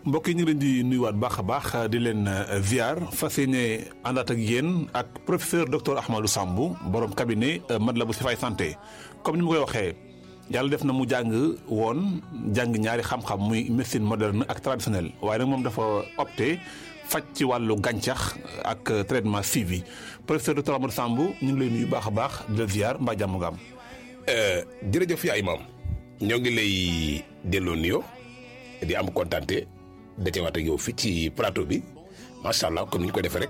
mbokk yi ñu ngi leen di nuyuwaat baax a baax di leen ziar fas yéene àndaat ak yéen ak professeur docteur Ahmadou Samb borom cabinet Matlaboul Chifaay santé comme ni mu koy waxee yàlla def na mu jàng ñaari xam-xam muy médecine moderne ak traditionnelle waaye nag moom dafa opté faj ci wàllu gàncax ak traitement suivi professeur docteur Ahmadou Samb ñu ngi lay nuyu baax a baax di la ziar mbaa jàmm nga am. jërëjëf yaay maam ñoo ngi lay delloo nuyoo di am kontaante dajewaat ak yow fii ci plateau bi macha allah comme ni ñu ko defee rek.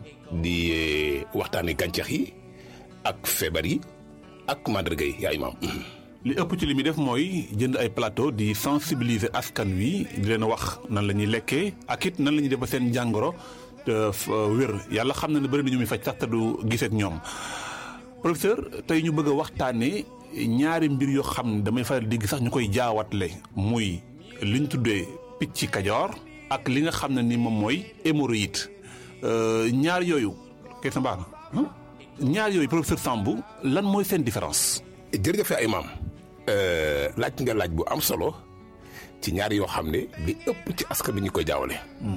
di waxtaanee gàncax yi ak feebar yi ak màndarga yi yaay maam. li ëpp ci li muy def mooy jënd ay plateau di sensibiliser askan wi di leen wax nan la ñuy lekkee ak it nan la ñuy def ba seen jàngoro wér yàlla xam na ne bëri na ñu muy faj sax te du gisee ak ñoom professeur tey ñu bëgg a waxtaanee ñaari mbir yoo xam ne damay faral di gis sax ñu koy jaawatle muy li ñu tuddee picc kajoor ak li nga xam ne ni moom mooy hémorroïde ñaar yooyu kay sa mbaax na ñaar yooyu professeur Samb lan mooy seen différence. jërëjëf ay maam laaj nga laaj bu am solo ci ñaar yoo xam ne li ëpp ci askan bi ñu koy jaawale.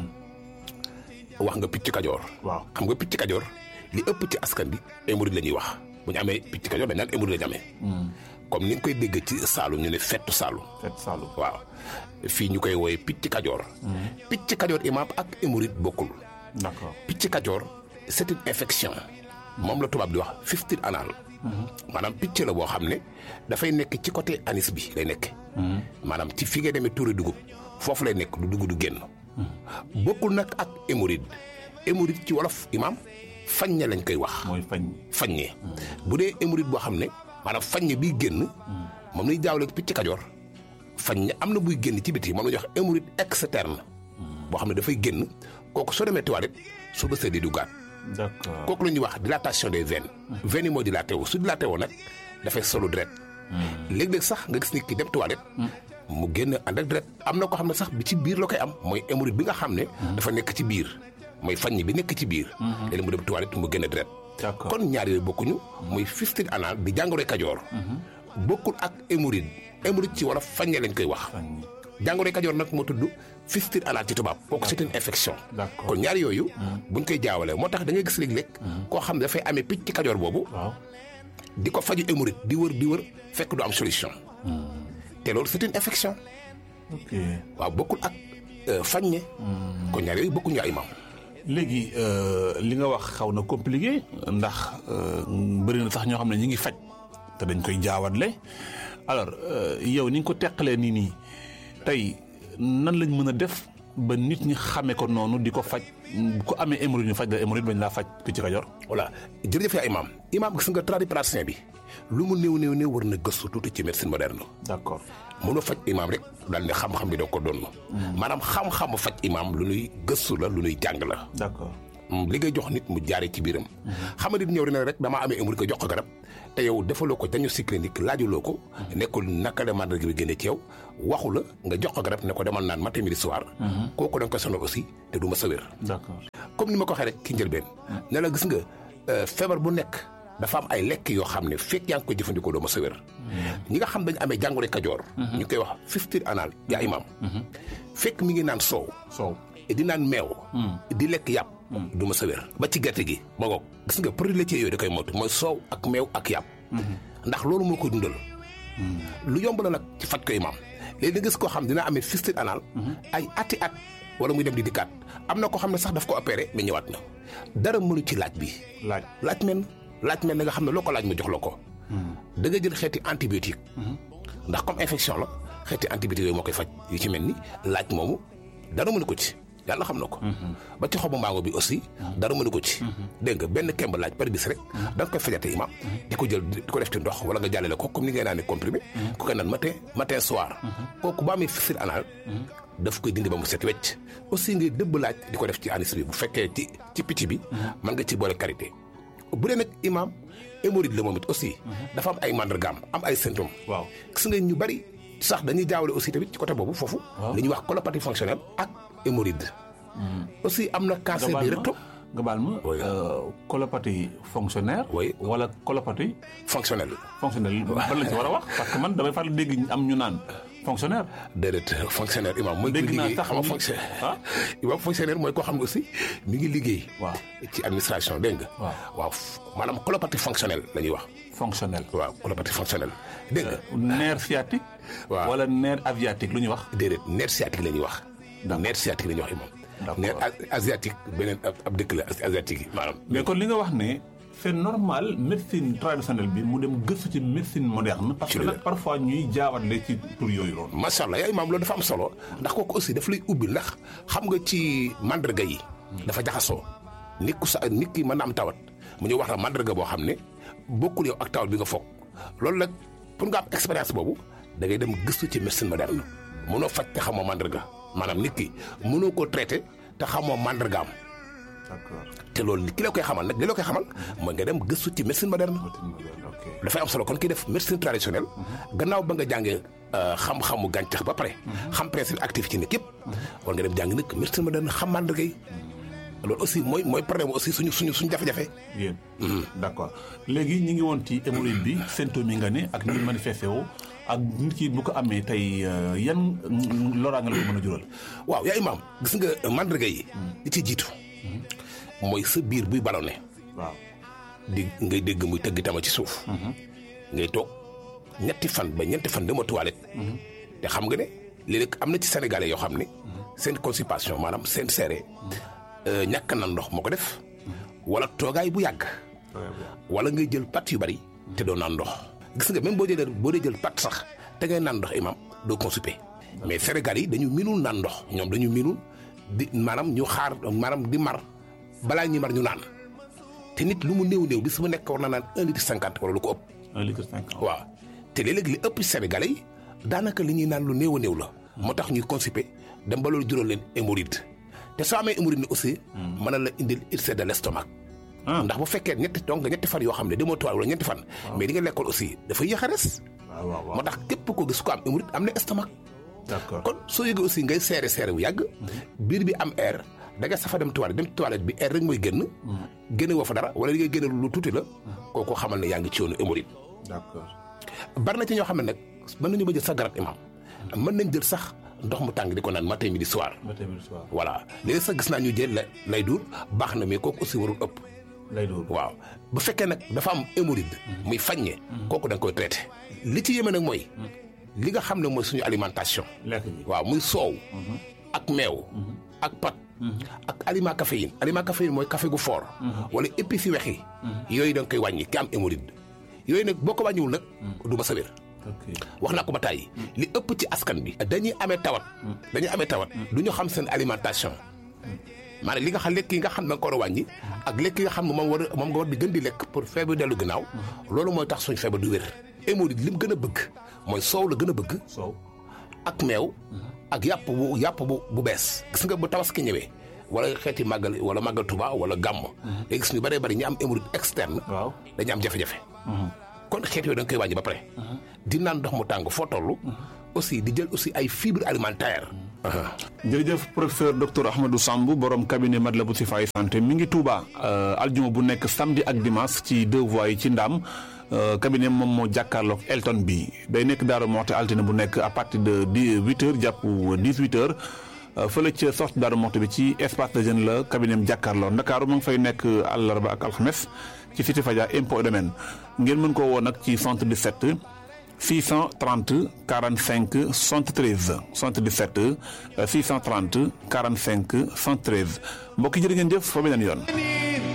wax nga picc kajoor. waaw xam nga picc kajoor li ëpp ci askan bi hémorroïde la ñuy wax bu ñu amee picc kajoor dañ naan hémorroïde la ñu amee. comme ni nga koy dégg ci Saalum ñu ne fettu Saalum. fettu Saalum waaw fii ñu koy wooye picc kajoor. picc kajoor imaam ak hémorroïde bokkul. d'accord picc kajoor c'est une infection. moom la tubaab di wax fistule anal. maanaam picc la boo xam ne dafay nekk ci côté anis bi lay nekk. maanaam ci fi ngay demee tuuri dugub foofu lay nekk du dugg du génn. bokkul nag ak hémorroïde. hémorroïde ci wolof imaam faññe lañ koy wax. mooy faññe. bu dee hémorroïde boo xam ne maanaam faññe biy génn. moom lañuy jaawale picc kajoor. faññe am na buy génn ci biti moom la ñuy wax hémorroïde externe. boo xam ne dafay génn kooku soo demee toilette su bësee di duggaat. d'accord kooku la ñuy wax dilatation des veines. veines yi moo dilaté wu su dilaté woo nag dafay solu deret. léeg-léeg sax nga gis nit ki dem toilette. mu génn ànd ak deret am na ko xam ne sax bi ci biir la koy am mooy hémorroïde bi nga xam ne. dafa nekk ci biir mooy faññe bi nekk ci biir. léeg-léeg mu dem toilette mu génn deret. d'accord kon ñaar yooyu bokkuñu. muy fistule anal di jàngoroy kajoor. bokkul ak hémorroïde. hémorroïde ci wala faññe lañ koy wax. jàngoroy kajoor nag moo tudd fistule anal ci tubaab kooku c'est une infection. d'accord kon ñaar yooyu. buñ koy jaawalee moo tax da ngay gis léeg-léeg. koo xam ne dafay amee picc kajoor boobu. waaw di ko faju hémorroïde di wër fekk du am solution. te loolu c'est une infection. ok waaw bokkul ak faññe. kon ñaar yooyu bokkuñu ay maam. léegi li nga wax xaw na compliqué ndax bëri na sax ñoo xam ne ñi ngi faj te dañ koy jaawatle alors yow ni nga ko teqalee nii tey nan lañ mën a def ba nit ñi xamee ko noonu di ko faj bu ko amee hémorroïde ñu faj la hémorroïde bañ laa faj picc kajoor. voilà jërëjëf yaa imaam gis nga tradipraticien bi lu mu néew war na gëstu tuuti ci médecine moderne. d'accord mënoo faj imaam rek daal ne xam-xam bi doo ko doon. maanaam xam-xamu faj imaam lu nuy gëstu la lu nuy jàng la. d'accord li ngay jox nit mu jaaree ci biiram. xam nga nit ñëw dina rek damaa amee hémorroïde ko jox ko garab te yow defaloo ko diagnostic clinique laajuloo ko. nekkul naka la màndarga bi génne ci yow waxu la nga jox ko garab ne ko demal naan matin midi soir. kooku da nga koy sonal aussi te du ma sa wér. d'accord comme ni ma ko waxee rek ki njëlbeen. ne la gis nga feebar bu nekk dafa am ay lekk yoo xam ne fekk yaa ngi koy jëfandikoo doo ma sa wér. ñi nga xam dañu amee jàngoro kajoor. ñu koy wax fistule anal yaa imaam. fekk mi ngi naan soow. di naan meew. di lekk yàpp. du ma sa wér ba ci gerte gi ma ngoog gis nga produit laitier yooyu da koy moytu mooy soow ak meew ak yàpp. ndax loolu moo koy dundal. lu yomb la nag ci faj ko imaam léegi nga gis koo xam dina amee fistule anal. ay ati at wala muy dem di dikkaat am na koo xam ne sax daf ko opéré mais ñëwaat na dara mënu ci laaj bi. laaj men na nga xam ne loo ko laaj ma jox la ko. da nga jël xeeti antibiotique. ndax comme infection la xeeti antibiotique yooyu moo koy faj yu ci mel ni laaj moomu dara mënu ko ci. yàlla xam na ko. ba ci xobu mbaango bi aussi. dara mënu ko ci. dégg nga benn kemb laaj par bis rek. da nga koy fajate imaam. di ko jël di ko def ci ndox wala nga jàllale ko comme ni ngay naan comprimé. ku koy naan matin soir. kooku ba amee fistule anal. daf koy dindi ba mu set wecc. aussi ngay dëbb laaj di ko def ci anis bi bu fekkee ci picc bi. mën nga ci boole karité. bu dee nag imaam hémorroïde la moom it aussi. dafa am ay màndargaam am ay symptômes. waaw gis nga ñu bari sax dañuy jaawale aussi tamit ci côté boobu foofu. li ñuy wax colopathie fonctionnelle ak hémorroïde. aussi am na cancer du rectum. nga baal ma. Oui. Colopathie fonctionnaire. Oui. wala colopathie fonctionnel. fonctionnelle ban lañ ci war a wax parce que man damay faral dégg am ñu naan fonctionnaire. déedéet fonctionnaire imam mooy. dégg naa liggéey sax xam nga fonctionnaire. imam fonctionnaire mooy koo xam ne aussi mi ngi liggéey. waaw ci administration dégg nga. waaw maanaam colopathie fonctionnelle la ñuy wax. fonctionnel. waaw colopathie fonctionnelle dégg nga. nerf sciatique. waaw wala nerf asiatique lu ñuy wax. déedéet nerf sciatique la ñuy wax. D'accord. nerf sciatique la ñuy wax imam. D'accord. nerf asiatique beneen ab dëkk la asiatique yi maanaam. mais kon li nga wax ne c'est normal médecine traditionnelle bi mu dem gëstu ci médecine moderne. parce que nag parfois ñuy jaawatle ci tur yooyu loolu. macha allah yaay maam loolu dafa am solo ndax kooku aussi daf lay ubbi ndax xam nga ci mandarga yi. dafa jaxasoo nit ki mën na am tawat mu ñu wax la mandarga boo xam ne bokkul yow ak tawat bi nga foog loolu nag pour nga am expérience boobu da ngay dem gëstu ci médecine moderne mënoo faj te xamoo mandarga maanaam nit ki mënoo koo traité te xamoo mandargaam. d'accord. te loolu ki la koy xamal nag li la koy xamal mooy nga dem gëstu ci médecine moderne. dafay am solo kon ki def médecine traditionnelle gannaaw ba nga jàngee xam-xamu gàncax ba pare. xam principe actif ci nit yëpp. war nga dem jàng nag médecine moderne xam mandarga yi. loolu aussi mooy problème aussi suñu jafe-jafe. yéen d'accord léegi ñi ngi woon ci hémorroïde bi symptômes yi nga ne ak ni manifesté woo ak nit ki bu ko amee tey yan loraange la ko mën a jural. waaw yaa imaam gis nga mandarga yi. li ci jiitu. mooy sa biir buy ballonné. waaw ngay dégg muy tëgg tama ci suuf. ngay toog ñetti fan ba ñeenti fan dama toilette. te xam nga ne léeg-léeg am na ci sénégalais yoo xam ne. seen constipation maanaam seen seere. ñàkk na ndox moo ko def. wala toogaay bu yàgg. wala ngay jël pat yu bari. te doo naan ndox. gis nga même boo dee jël pat sax te ngay naan ndox imam doo constipé. mais sénégalais yi dañu minul naan ndox ñoom dañu minul di maanaam ñu xaar maanaam di mar balaa ñuy mar ñu naan. te nit lu mu néew bis mu nekk war na naan 1,50 litre wala lu ko ëpp. 1,50 litre. waaw te léeg-léeg li ëpp sénégalais yi daanaka li ñuy naan lu néew la. moo tax ñuy constipé dem ba loolu jural leen hémorroïde. te soo amee hémorroïde ni aussi. mën na la indil ulcère de l'estomac. ndax bu fekkee ñetti fan yoo xam ne demoo toile wala ñetti fan. mais di nga lekkoon aussi dafa yéex a res. waaw moo tax képp ko gis ko am hémorroïde am na estomac. d'accord kon soo yëgee aussi ngay seere bu yàgg. biir bi am air da nga safa dem toilette bi air rek mooy génn. génne woo fa dara wala li ngay génne lu tuuti la. kooku xamal ne yaa ngi ci yoonu hémorroïde. d'accord. bari na ci ñoo xam ne nag mën nañu ba jël sax garab imam mën nañ jël sax ndox mu tàng di ko naan matin midi soir. voilà léegi sax gis naa ñu jël lay duur baax na mais kooku aussi warul ëpp. lay duur waaw bu fekkee nag dafa am hémorroïde. muy faññe. kooku da nga koy traité. li ci yéeme nag mooy. li nga xam ne mooy suñu alimentation. waaw muy soow. ak meew. ak pat. ak aliment caféine mooy café gu fort. wala épices yu weex yi. yooyu da nga koy wàññi ki am hémorroïde. yooyu nag boo ko wàññiwul nag. du ma sa wér. wax naa ko ba tàyyi li ëpp ci askan bi dañuy amee tawat du ñu xam seen alimentation maanaam li nga xam lekk yi nga xam ne da nga ko war a wàññi ak lekk yi nga xam ne moom nga war di gën di lekk pour feebar dellu ginnaaw loolu mooy tax suñu feebar du wér. hémorroïde li mu gën a bëgg mooy soow la gën a bëgg. soow ak meew. ak yàpp bu bees. gis nga bu tabaski ñëwee wala xeeti màggal wala màggal Tuba wala gàmm. léegi gis ñu bëree bëri ñi am hémorroïde externe. waaw dañu am jafe-jafe. kon xeet yooyu da nga koy wàññi ba pare. di naan ndox mu tàng foo toll. aussi di jël aussi ay fibres alimentaires. jërëjëf professeur docteur Ahmadou Samb borom cabinet Matlaboul Chifaay santé mi ngi Touba aljuma bu nekk samedi ak dimanche ci 2 voies yi ci Ndaam cabinet moom moo jàkkaarloog Elton bi day nekk Daaru Moxti altine bu nekk à partir de 8h jàpp 18h fële ca sortie Daaru Moxti bi ci espace de jeune la cabinet am jàkkaarloo Ndakaaru mu ngi fay nekk àllarba ak alxames ci cité Fadia impôt domaine ngeen mën koo woo nag ci 77 630 45 73 77 630 45 73 mbokk yi jërë ngeen jëf fa beneen yoon.